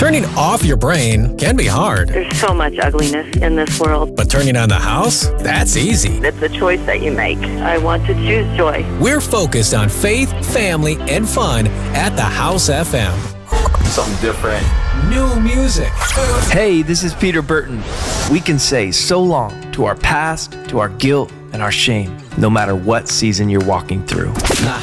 Turning off your brain can be hard, There's so much ugliness in this world. but turning on the house, that's easy. It's a choice that you make. I want to choose joy. We're focused on faith, family, and fun at the House FM. Something different. New music, Hey, this is Peter Burton. We can say so long to our past, to our guilt, and our shame, no matter what season you're walking through.